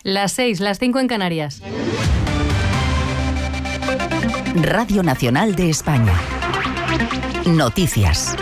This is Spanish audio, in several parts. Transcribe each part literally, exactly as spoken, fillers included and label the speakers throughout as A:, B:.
A: Las seis, las cinco en Canarias.
B: Radio Nacional de España. Noticias.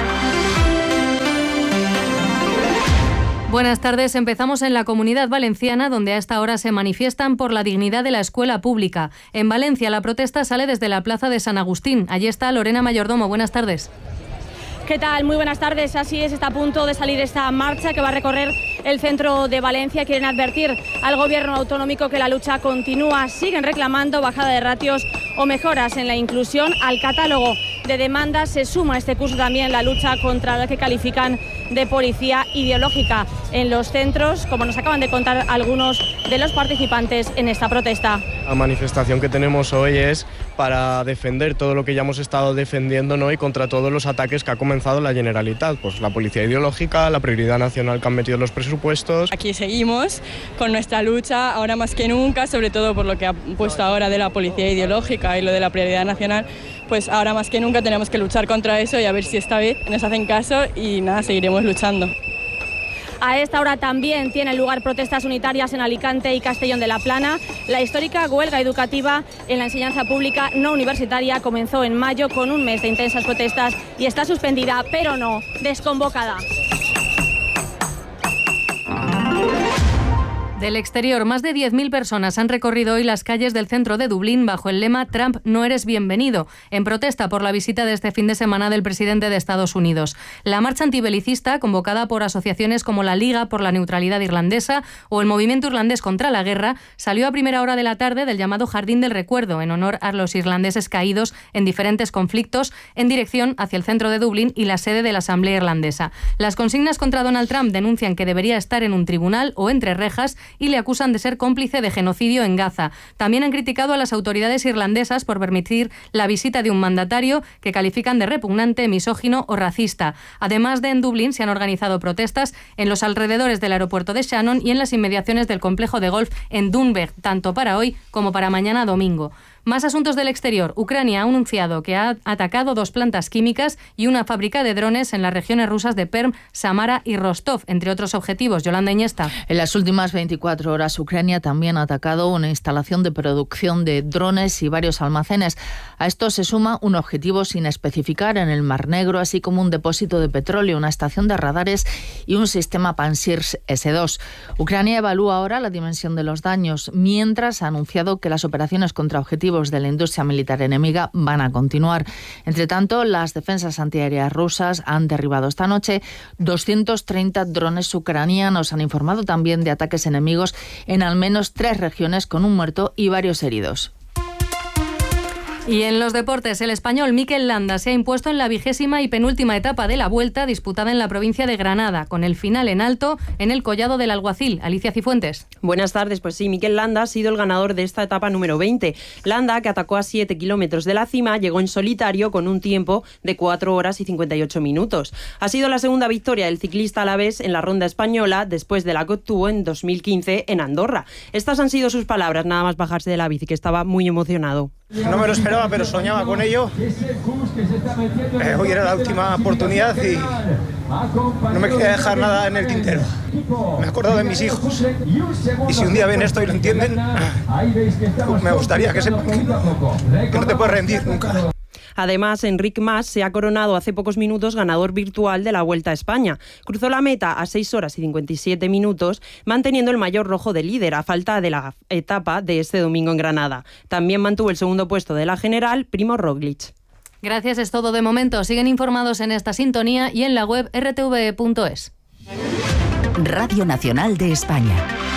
A: Buenas tardes. Empezamos en la Comunidad Valenciana, donde a esta hora se manifiestan por la dignidad de la escuela pública. En Valencia, la protesta sale desde la plaza de San Agustín. Allí está Lorena Mayordomo. Buenas tardes.
C: ¿Qué tal? Muy buenas tardes. Así es, está a punto de salir esta marcha que va a recorrer el centro de Valencia. Quieren advertir al gobierno autonómico que la lucha continúa. Siguen reclamando bajada de ratios o mejoras en la inclusión. Al catálogo de demandas se suma este curso también la lucha contra la que califican de policía ideológica en los centros, como nos acaban de contar algunos de los participantes en esta protesta.
D: La manifestación que tenemos hoy es para defender todo lo que ya hemos estado defendiendo, ¿no? Y contra todos los ataques que ha comenzado la Generalitat, pues la policía ideológica, la prioridad nacional que han metido en los presupuestos.
E: Aquí seguimos con nuestra lucha, ahora más que nunca, sobre todo por lo que ha puesto ahora de la policía ideológica y lo de la prioridad nacional. Pues ahora más que nunca tenemos que luchar contra eso y a ver si esta vez nos hacen caso y nada, seguiremos luchando.
C: A esta hora también tienen lugar protestas unitarias en Alicante y Castellón de la Plana. La histórica huelga educativa en la enseñanza pública no universitaria comenzó en mayo con un mes de intensas protestas y está suspendida, pero no desconvocada.
A: Del exterior, más de diez mil personas han recorrido hoy las calles del centro de Dublín bajo el lema Trump no eres bienvenido, en protesta por la visita de este fin de semana del presidente de Estados Unidos. La marcha antibelicista, convocada por asociaciones como la Liga por la Neutralidad Irlandesa o el Movimiento Irlandés contra la Guerra, salió a primera hora de la tarde del llamado Jardín del Recuerdo, en honor a los irlandeses caídos en diferentes conflictos, en dirección hacia el centro de Dublín y la sede de la Asamblea Irlandesa. Las consignas contra Donald Trump denuncian que debería estar en un tribunal o entre rejas y le acusan de ser cómplice de genocidio en Gaza. También han criticado a las autoridades irlandesas por permitir la visita de un mandatario que califican de repugnante, misógino o racista. Además de en Dublín, se han organizado protestas en los alrededores del aeropuerto de Shannon y en las inmediaciones del complejo de golf en Dunberg, tanto para hoy como para mañana domingo. Más asuntos del exterior. Ucrania ha anunciado que ha atacado dos plantas químicas y una fábrica de drones en las regiones rusas de Perm, Samara y Rostov, entre otros objetivos. Yolanda Iñesta.
F: En las últimas veinticuatro horas, Ucrania también ha atacado una instalación de producción de drones y varios almacenes. A esto se suma un objetivo sin especificar en el Mar Negro, así como un depósito de petróleo, una estación de radares y un sistema Pansirs ese dos. Ucrania evalúa ahora la dimensión de los daños, mientras ha anunciado que las operaciones contra objetivos de la industria militar enemiga van a continuar. Entre tanto, las defensas antiaéreas rusas han derribado esta noche doscientos treinta drones ucranianos. Han informado también de ataques enemigos en al menos tres regiones, con un muerto y varios heridos.
A: Y en los deportes, el español Mikel Landa se ha impuesto en la vigésima y penúltima etapa de la Vuelta disputada en la provincia de Granada, con el final en alto en el Collado del Alguacil. Alicia Cifuentes.
G: Buenas tardes. Pues sí, Mikel Landa ha sido el ganador de esta etapa número veinte. Landa, que atacó a siete kilómetros de la cima, llegó en solitario con un tiempo de cuatro horas y cincuenta y ocho minutos. Ha sido la segunda victoria del ciclista alavés en la ronda española después de la que obtuvo en dos mil quince en Andorra. Estas han sido sus palabras nada más bajarse de la bici, que estaba muy emocionado.
H: No me lo esperaba, pero soñaba con ello. Eh, hoy era la última oportunidad y no me quería dejar nada en el tintero. Me he acordado de mis hijos. Y si un día ven esto y lo entienden, me gustaría que sepan que no, que no te puedes rendir nunca.
G: Además, Enric Mas se ha coronado hace pocos minutos ganador virtual de la Vuelta a España. Cruzó la meta a seis horas y cincuenta y siete minutos, manteniendo el mayor rojo de líder a falta de la etapa de este domingo en Granada. También mantuvo el segundo puesto de la general, Primo Roglic.
A: Gracias, es todo de momento. Siguen informados en esta sintonía y en la web erre te ve punto es.
B: Radio Nacional de España.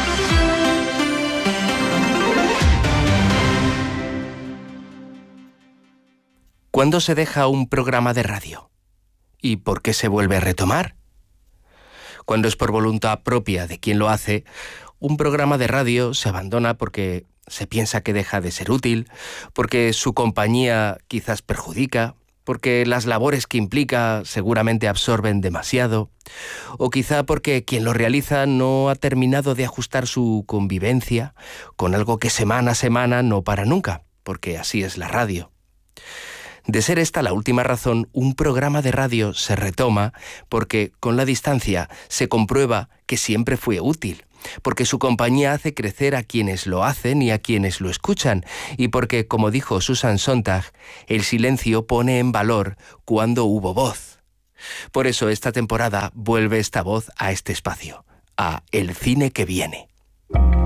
I: ¿Cuándo se deja un programa de radio? ¿Y por qué se vuelve a retomar? Cuando es por voluntad propia de quien lo hace, un programa de radio se abandona porque se piensa que deja de ser útil, porque su compañía quizás perjudica, porque las labores que implica seguramente absorben demasiado, o quizá porque quien lo realiza no ha terminado de ajustar su convivencia con algo que semana a semana no para nunca, porque así es la radio. De ser esta la última razón, un programa de radio se retoma porque con la distancia se comprueba que siempre fue útil, porque su compañía hace crecer a quienes lo hacen y a quienes lo escuchan, y porque, como dijo Susan Sontag, el silencio pone en valor cuando hubo voz. Por eso esta temporada vuelve esta voz a este espacio, a El cine que viene.